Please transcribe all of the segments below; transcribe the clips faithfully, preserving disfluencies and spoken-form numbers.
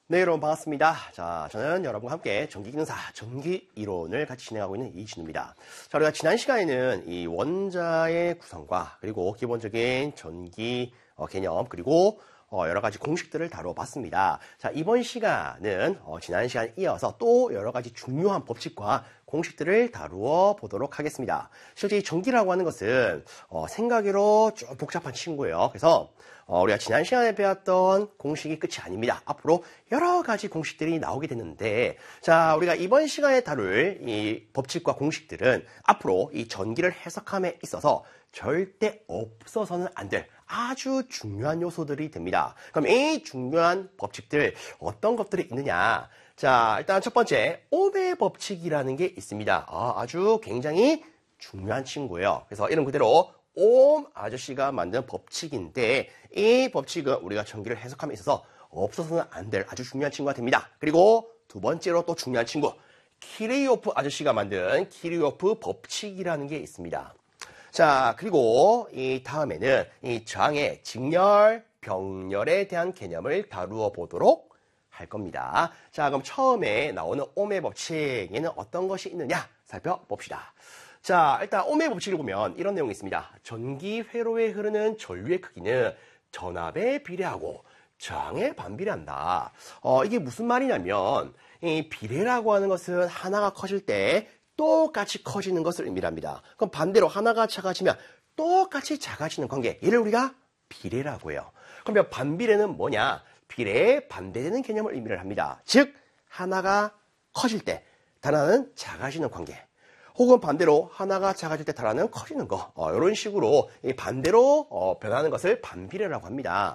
네, 여러분 반갑습니다. 자, 저는 여러분과 함께 전기기능사, 전기이론을 같이 진행하고 있는 이진우입니다. 자, 우리가 지난 시간에는 이 원자의 구성과 그리고 기본적인 전기 어, 개념 그리고 어, 여러 가지 공식들을 다뤄봤습니다. 자, 이번 시간은 어, 지난 시간에 이어서 또 여러 가지 중요한 법칙과 공식들을 다루어 보도록 하겠습니다. 실제 이 전기라고 하는 것은 어, 생각으로 좀 복잡한 친구예요. 그래서 어, 우리가 지난 시간에 배웠던 공식이 끝이 아닙니다. 앞으로 여러 가지 공식들이 나오게 되는데, 자, 우리가 이번 시간에 다룰 이 법칙과 공식들은 앞으로 이 전기를 해석함에 있어서 절대 없어서는 안 될 아주 중요한 요소들이 됩니다. 그럼 이 중요한 법칙들 어떤 것들이 있느냐? 자, 일단 첫 번째 옴의 법칙이라는 게 있습니다. 아, 아주 굉장히 중요한 친구예요. 그래서 이름 그대로 옴 아저씨가 만든 법칙인데, 이 법칙은 우리가 전기를 해석함에 있어서 없어서는 안 될 아주 중요한 친구가 됩니다. 그리고 두 번째로 또 중요한 친구, 키르요프 아저씨가 만든 키르요프 법칙이라는 게 있습니다. 자, 그리고 이 다음에는 이 저항의 직렬, 병렬에 대한 개념을 다루어 보도록 할 겁니다. 자, 그럼 처음에 나오는 옴의 법칙에는 어떤 것이 있느냐 살펴봅시다. 자, 일단 옴의 법칙을 보면 이런 내용이 있습니다. 전기 회로에 흐르는 전류의 크기는 전압에 비례하고 저항에 반비례한다. 어, 이게 무슨 말이냐면 이 비례라고 하는 것은 하나가 커질 때 똑같이 커지는 것을 의미합니다. 그럼 반대로 하나가 작아지면 똑같이 작아지는 관계, 얘를 우리가 비례라고 해요. 그러면 반비례는 뭐냐? 비례에 반대되는 개념을 의미를 합니다. 즉 하나가 커질 때 다른 하나는 작아지는 관계, 혹은 반대로 하나가 작아질 때 다른 하나는 커지는 거, 어, 이런 식으로 이 반대로 어, 변하는 것을 반비례라고 합니다.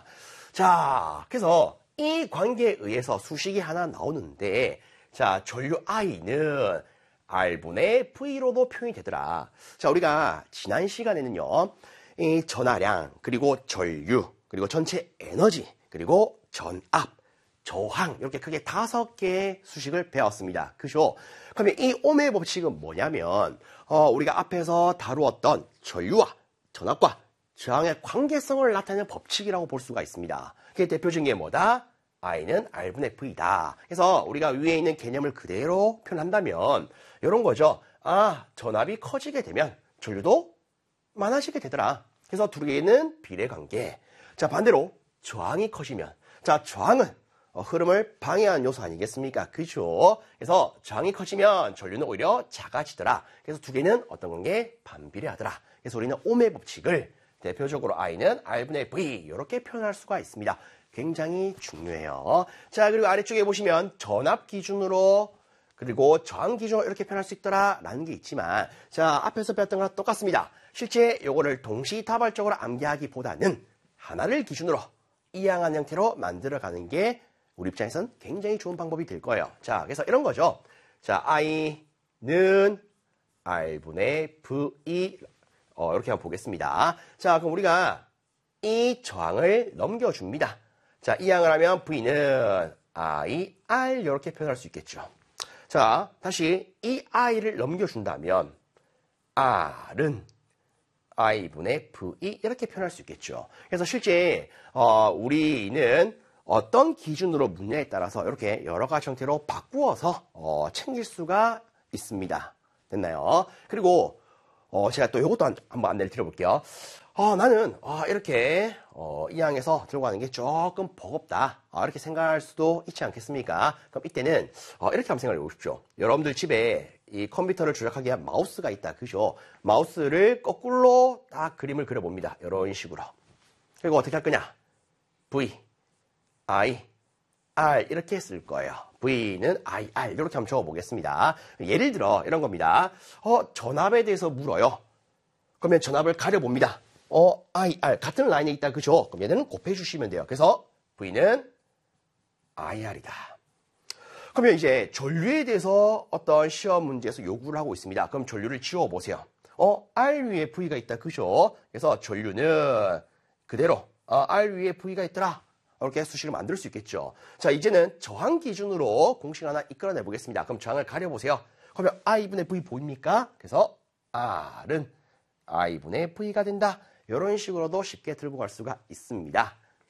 자, 그래서 이 관계에 의해서 수식이 하나 나오는데, 자, 전류 I는 R분의 V로도 표현이 되더라. 자, 우리가 지난 시간에는요, 이 전하량, 그리고 전류, 그리고 전체 에너지, 그리고 전압, 저항, 이렇게 크게 다섯 개의 수식을 배웠습니다. 그죠? 그러면 이 옴의 법칙은 뭐냐면, 어, 우리가 앞에서 다루었던 전류와 전압과 저항의 관계성을 나타내는 법칙이라고 볼 수가 있습니다. 그게 대표적인 게 뭐다? I는 R분의 V다. 그래서 우리가 위에 있는 개념을 그대로 표현한다면 이런 거죠. 아, 전압이 커지게 되면 전류도 많아지게 되더라. 그래서 두 개는 비례관계. 자, 반대로 저항이 커지면, 자, 저항은 어, 흐름을 방해하는 요소 아니겠습니까? 그죠? 그래서 저항이 커지면 전류는 오히려 작아지더라. 그래서 두 개는 어떤 관계? 반비례하더라. 그래서 우리는 옴의 법칙을 대표적으로 I는 R분의 V 이렇게 표현할 수가 있습니다. 굉장히 중요해요. 자, 그리고 아래쪽에 보시면 전압 기준으로 그리고 저항 기준으로 이렇게 표현할 수 있더라 라는 게 있지만, 자, 앞에서 배웠던 거랑 똑같습니다. 실제 요거를 동시다발적으로 암기하기보다는 하나를 기준으로 이항한 형태로 만들어가는 게 우리 입장에서는 굉장히 좋은 방법이 될 거예요. 자, 그래서 이런 거죠. 자, I는 R분의 V, 어, 이렇게 한번 보겠습니다. 자, 그럼 우리가 이 저항을 넘겨줍니다. 자, 이항을 하면 V는 I, R 이렇게 표현할 수 있겠죠. 자, 다시 이 I를 넘겨준다면 R은 I분의 V 이렇게 표현할 수 있겠죠. 그래서 실제 어, 우리는 어떤 기준으로 묻냐에 따라서 이렇게 여러 가지 형태로 바꾸어서 어, 챙길 수가 있습니다. 됐나요? 그리고 어, 제가 또 이것도 한, 한번 안내를 드려볼게요. 어, 나는 어, 이렇게 어, 이항에서 들고 가는 게 조금 버겁다, 어, 이렇게 생각할 수도 있지 않겠습니까? 그럼 이때는 어, 이렇게 한번 생각해 보십시오. 여러분들 집에 이 컴퓨터를 조작하기 위한 마우스가 있다, 그죠? 마우스를 거꾸로 딱 그림을 그려봅니다. 이런 식으로. 그리고 어떻게 할 거냐? V, I, R 이렇게 쓸 거예요. V는 I, R 이렇게 한번 적어보겠습니다. 예를 들어 이런 겁니다. 어, 전압에 대해서 물어요. 그러면 전압을 가려봅니다. 어, I, R 같은 라인에 있다, 그죠? 그럼 얘는 곱해주시면 돼요. 그래서 V는 I, R이다. 그러면 이제 전류에 대해서 어떤 시험 문제에서 요구를 하고 있습니다. 그럼 전류를 지워보세요. 어, R 위에 V가 있다, 그죠? 그래서 전류는 그대로 어, R 위에 V가 있더라, 이렇게 수식을 만들 수 있겠죠. 자, 이제는 저항 기준으로 공식 하나 이끌어내 보겠습니다. 그럼 저항을 가려보세요. 그러면 I분의 V 보입니까? 그래서 R은 I분의 V가 된다. 이런 식으로도 쉽게 들고 갈 수가 있습니다.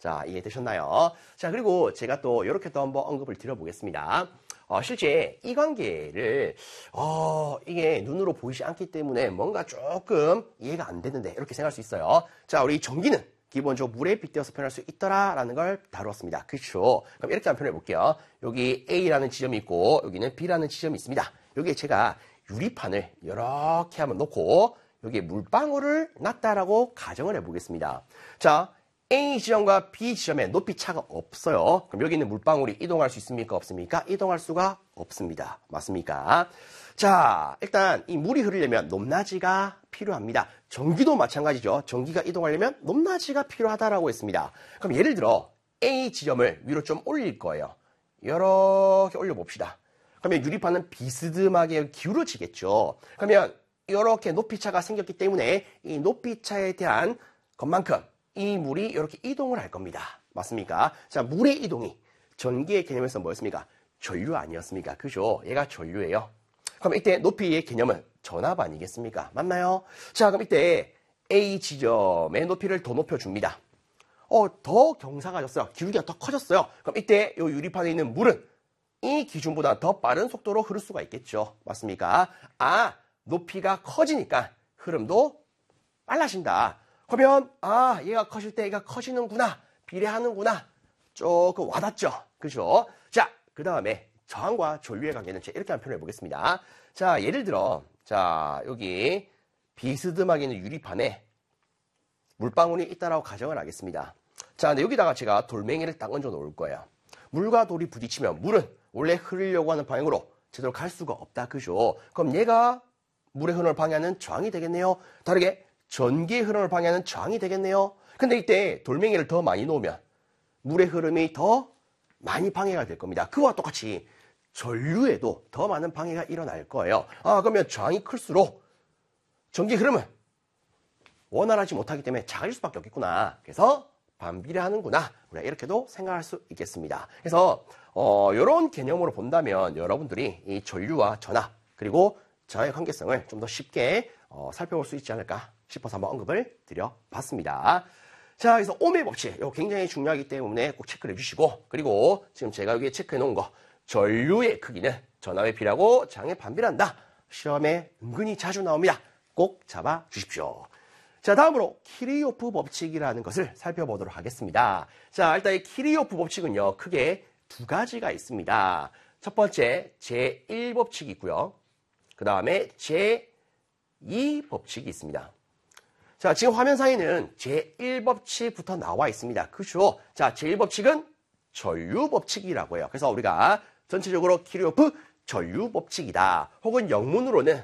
자, 이해되셨나요? 자, 그리고 제가 또 이렇게 또 한번 언급을 드려보겠습니다. 어, 실제 이 관계를, 어, 이게 눈으로 보이지 않기 때문에 뭔가 조금 이해가 안 되는데, 이렇게 생각할 수 있어요. 자, 우리 전기는 기본적으로 물에 빗대어서 표현할 수 있더라라는 걸 다루었습니다. 그렇죠? 그럼 이렇게 한번 표현해 볼게요. 여기 A라는 지점이 있고, 여기는 B라는 지점이 있습니다. 여기에 제가 유리판을 이렇게 한번 놓고, 여기에 물방울을 놨다라고 가정을 해보겠습니다. 자, A 지점과 B 지점에 높이 차가 없어요. 그럼 여기 있는 물방울이 이동할 수 있습니까? 없습니까? 이동할 수가 없습니다. 맞습니까? 자, 일단 이 물이 흐르려면 높낮이가 필요합니다. 전기도 마찬가지죠. 전기가 이동하려면 높낮이가 필요하다라고 했습니다. 그럼 예를 들어 A 지점을 위로 좀 올릴 거예요. 이렇게 올려봅시다. 그러면 유리판은 비스듬하게 기울어지겠죠. 그러면 이렇게 높이차가 생겼기 때문에 이 높이차에 대한 것만큼 이 물이 이렇게 이동을 할 겁니다. 맞습니까? 자, 물의 이동이 전기의 개념에서 뭐였습니까? 전류 아니었습니까? 그죠? 얘가 전류예요. 그럼 이때 높이의 개념은 전압 아니겠습니까? 맞나요? 자, 그럼 이때 A 지점의 높이를 더 높여줍니다. 어, 더 경사가 졌어요. 기울기가 더 커졌어요. 그럼 이때 이 유리판에 있는 물은 이 기준보다 더 빠른 속도로 흐를 수가 있겠죠. 맞습니까? 아, 높이가 커지니까 흐름도 빨라진다. 그러면 아, 얘가 커질 때 얘가 커지는구나. 비례하는구나. 조금 와닿죠. 그죠? 자, 그 다음에 저항과 전류의 관계는 제가 이렇게 한번 표현해 보겠습니다. 자, 예를 들어 자, 여기 비스듬하게 있는 유리판에 물방울이 있다라고 가정을 하겠습니다. 자, 근데 여기다가 제가 돌멩이를 딱 얹어 놓을 거예요. 물과 돌이 부딪히면 물은 원래 흐르려고 하는 방향으로 제대로 갈 수가 없다. 그죠? 그럼 얘가 물의 흐름을 방해하는 저항이 되겠네요. 다르게 전기의 흐름을 방해하는 저항이 되겠네요. 근데 이때 돌멩이를 더 많이 놓으면 물의 흐름이 더 많이 방해가 될 겁니다. 그와 똑같이 전류에도 더 많은 방해가 일어날 거예요. 아, 그러면 저항이 클수록 전기 흐름은 원활하지 못하기 때문에 작아질 수밖에 없겠구나. 그래서 반비례하는구나. 우리가 이렇게도 생각할 수 있겠습니다. 그래서 어, 이런 개념으로 본다면 여러분들이 이 전류와 전압 그리고 저항의 관계성을 좀 더 쉽게 어, 살펴볼 수 있지 않을까 싶어서 한번 언급을 드려봤습니다. 자, 그래서 옴의 법칙 이거 굉장히 중요하기 때문에 꼭 체크를 해주시고, 그리고 지금 제가 여기에 체크해 놓은 거 전류의 크기는 전압에 비례하고 저항에 반비례한다. 시험에 은근히 자주 나옵니다. 꼭 잡아 주십시오. 자, 다음으로 키르호프 법칙이라는 것을 살펴보도록 하겠습니다. 자, 일단 이 키르호프 법칙은요, 크게 두 가지가 있습니다. 첫 번째 제일 법칙이 있고요. 그 다음에 제이 법칙이 있습니다. 자, 지금 화면상에는 제일 법칙부터 나와 있습니다. 그죠? 자, 제일 법칙은 전류 법칙이라고 해요. 그래서 우리가 전체적으로 키르호프 전류 법칙이다. 혹은 영문으로는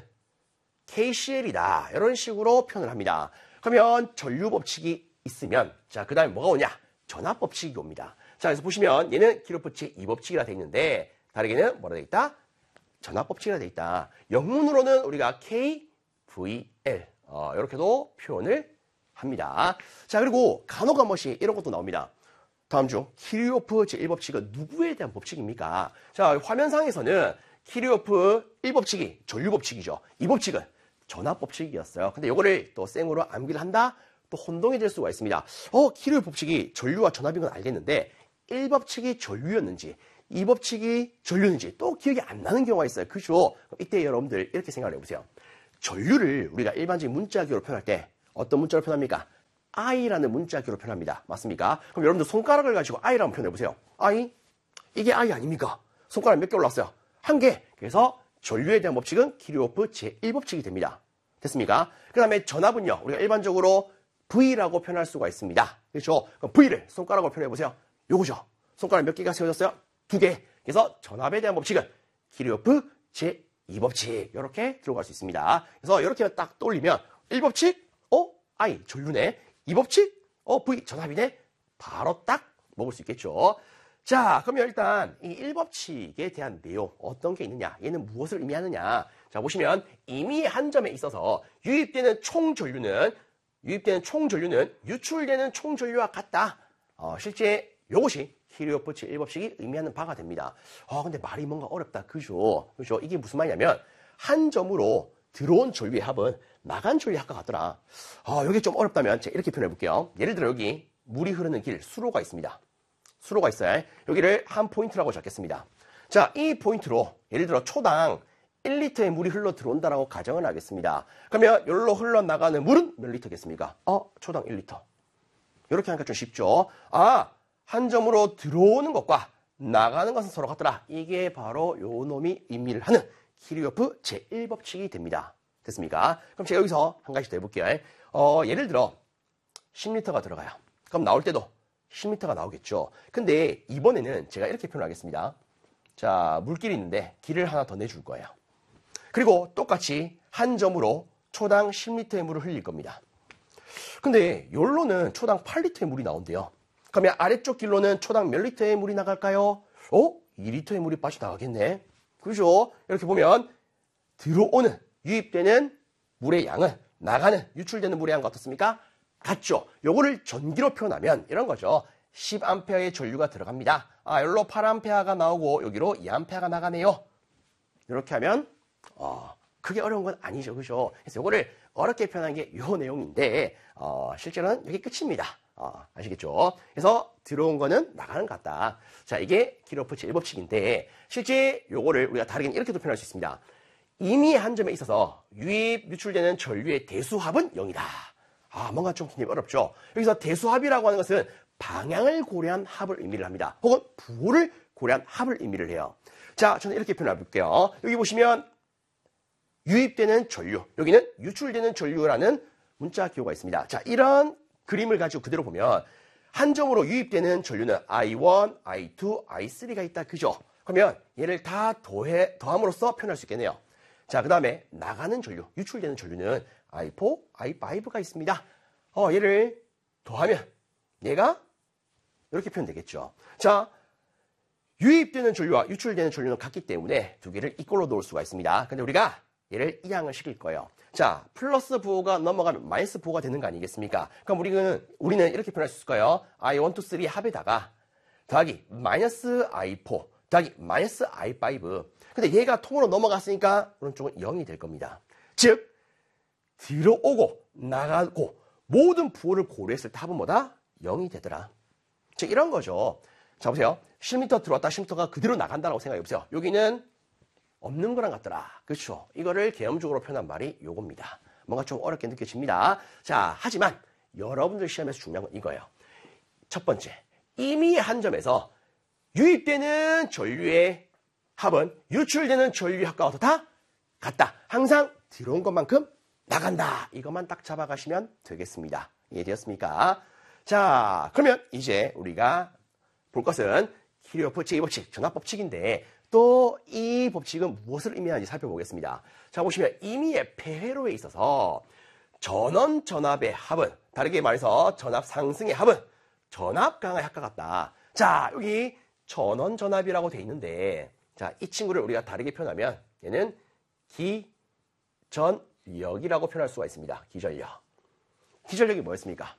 케이씨엘이다. 이런 식으로 표현을 합니다. 그러면 전류 법칙이 있으면, 자, 그 다음에 뭐가 오냐? 전압 법칙이 옵니다. 자, 그래서 보시면 얘는 키르호프 제이 법칙이라 되어 있는데, 다르게는 뭐라 되어 있다? 전압 법칙이라 되어 있다. 영문으로는 우리가 케이브이엘, 어, 이렇게도 표현을 합니다. 자, 그리고 간혹 한 번씩 이런 것도 나옵니다. 다음 중 키르호프 제일 법칙은 누구에 대한 법칙입니까? 자, 화면상에서는 키르호프 일 법칙이 전류 법칙이죠. 이 법칙은 전압 법칙이었어요. 근데 이거를 또 생으로 암기를 한다? 또 혼동이 될 수가 있습니다. 어, 키르호프 법칙이 전류와 전압인 건 알겠는데 일 법칙이 전류였는지 이 법칙이 전류였는지 또 기억이 안 나는 경우가 있어요. 그죠? 이때 여러분들 이렇게 생각을 해보세요. 전류를 우리가 일반적인 문자기호로 표현할 때 어떤 문자로 표현합니까? I라는 문자기호로 표현합니다. 맞습니까? 그럼 여러분들 손가락을 가지고 I라고 표현해보세요. I? 이게 I 아닙니까? 손가락 몇 개 올랐어요? 한 개. 그래서 전류에 대한 법칙은 키르호프 제일 법칙이 됩니다. 됐습니까? 그 다음에 전압은요, 우리가 일반적으로 V라고 표현할 수가 있습니다. 그렇죠? 그럼 V를 손가락으로 표현해보세요. 요거죠. 손가락 몇 개가 세워졌어요? 두 개. 그래서 전압에 대한 법칙은 키르호프 제이 법칙. 이렇게 들어갈 수 있습니다. 그래서 이렇게 딱 떠올리면 일 법칙, 어? I, 전류네. 이 법칙, 어? V, 전압이네. 바로 딱 먹을 수 있겠죠. 자, 그러면 일단 이 일 법칙에 대한 내용 어떤 게 있느냐, 얘는 무엇을 의미하느냐. 자, 보시면 임의의 한 점에 있어서 유입되는 총 전류는 유입되는 총 전류는 유출되는 총 전류와 같다. 어, 실제 이것이 키르호프 제일 법칙이 의미하는 바가 됩니다. 아, 근데 말이 뭔가 어렵다. 그죠? 그죠? 이게 무슨 말이냐면 한 점으로 들어온 전류의 합은 나간 전류의 합과 같더라. 아, 이게 좀 어렵다면 제가 이렇게 표현해 볼게요. 예를 들어 여기 물이 흐르는 길, 수로가 있습니다. 수로가 있어요. 여기를 한 포인트라고 잡겠습니다. 자, 이 포인트로 예를 들어 초당 일 리터의 물이 흘러 들어온다라고 가정을 하겠습니다. 그러면 여기로 흘러나가는 물은 몇 리터겠습니까? 어, 초당 일 리터. 이렇게 하니까 좀 쉽죠. 아, 한 점으로 들어오는 것과 나가는 것은 서로 같더라. 이게 바로 요 놈이 의미를 하는 키르요프 제일 법칙이 됩니다. 됐습니까? 그럼 제가 여기서 한 가지 더 해볼게요. 어, 예를 들어 십 리터가 들어가요. 그럼 나올 때도 십 리터가 나오겠죠. 근데 이번에는 제가 이렇게 표현하겠습니다. 자, 물길이 있는데 길을 하나 더 내줄 거예요. 그리고 똑같이 한 점으로 초당 십 리터의 물을 흘릴 겁니다. 근데 여기로는 초당 팔 리터의 물이 나온대요. 그러면 아래쪽 길로는 초당 몇 리터의 물이 나갈까요? 어? 이 리터의 물이 빠져나가겠네. 그죠? 이렇게 보면 들어오는, 유입되는 물의 양은 나가는, 유출되는 물의 양과 어떻습니까? 같죠? 요거를 전기로 표현하면 이런 거죠. 십 암페어의 전류가 들어갑니다. 아, 여기로 팔 암페어가 나오고 여기로 이 암페어가 나가네요. 이렇게 하면 어, 크게 어려운 건 아니죠. 그죠? 그래서 요거를 어렵게 표현한 게 요 내용인데 어, 실제로는 여기 끝입니다. 어, 아시겠죠? 그래서 들어온 거는 나가는 것 같다. 자, 이게 키르호프 제일 법칙인데 실제 요거를 우리가 다르게 이렇게도 표현할 수 있습니다. 이미 한 점에 있어서 유입, 유출되는 전류의 대수합은 영이다. 아, 뭔가 좀 굉장히 어렵죠? 여기서 대수합이라고 하는 것은 방향을 고려한 합을 의미를 합니다. 혹은 부호를 고려한 합을 의미를 해요. 자, 저는 이렇게 표현해 볼게요. 여기 보시면 유입되는 전류, 여기는 유출되는 전류라는 문자 기호가 있습니다. 자, 이런 그림을 가지고 그대로 보면 한 점으로 유입되는 전류는 아이 원, 아이 투, 아이 쓰리가 있다. 그죠? 그러면 얘를 다 더해, 더함으로써 표현할 수 있겠네요. 자, 그 다음에 나가는 전류, 유출되는 전류는 아이 포, 아이 파이브가 있습니다. 어, 얘를 더하면 얘가 이렇게 표현되겠죠. 자, 유입되는 전류와 유출되는 전류는 같기 때문에 두 개를 이꼴로 놓을 수가 있습니다. 근데 우리가 얘를 이항을 시킬 거예요. 자, 플러스 부호가 넘어가면 마이너스 부호가 되는 거 아니겠습니까? 그럼 우리는, 우리는 이렇게 표현할 수 있을 거예요. 아이 원, 투, 쓰리 합에다가 더하기 마이너스 아이 포, 더하기 마이너스 아이 파이브. 근데 얘가 통으로 넘어갔으니까 오른쪽은 영이 될 겁니다. 즉, 들어오고 나가고 모든 부호를 고려했을 때 합은 뭐다? 영이 되더라. 즉, 이런 거죠. 자, 보세요. 십 미터 들어왔다 십 미터가 그대로 나간다고 생각해 보세요. 여기는 없는 거랑 같더라. 그렇죠? 이거를 개념적으로 표현한 말이 요겁니다. 뭔가 좀 어렵게 느껴집니다. 자, 하지만 여러분들 시험에서 중요한 건 이거예요. 첫 번째, 이미 한 점에서 유입되는 전류의 합은 유출되는 전류의 합과 어떻다? 같다. 항상 들어온 것만큼 나간다. 이것만 딱 잡아가시면 되겠습니다. 이해되었습니까? 자, 그러면 이제 우리가 볼 것은 키르호프 제이 법칙, 전압법칙인데 또 이 법칙은 무엇을 의미하는지 살펴보겠습니다. 자, 보시면 임의의 폐회로에 있어서 전원 전압의 합은, 다르게 말해서 전압 상승의 합은 전압 강화의 합과 같다. 자, 여기 전원 전압이라고 돼 있는데, 자, 이 친구를 우리가 다르게 표현하면 얘는 기전력이라고 표현할 수가 있습니다. 기전력. 기전력이 뭐였습니까?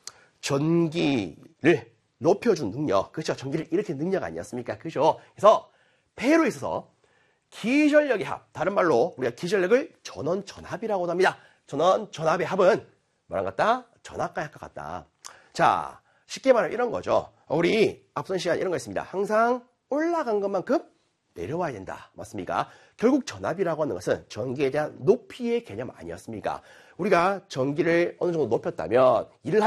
전기를 높여준 능력. 그렇죠? 전기를 일으키는 능력 아니었습니까? 그죠? 그래서 폐로에 있어서 기전력의 합, 다른 말로 우리가 기전력을 전원 전압이라고 합니다. 전원 전압의 합은 뭐랑 같다? 전압과 약과 같다. 자, 쉽게 말하면 이런 거죠. 우리 앞선 시간 이런 거 있습니다. 항상 올라간 것만큼 내려와야 된다. 맞습니까? 결국 전압이라고 하는 것은 전기에 대한 높이의 개념 아니었습니까? 우리가 전기를 어느 정도 높였다면 일을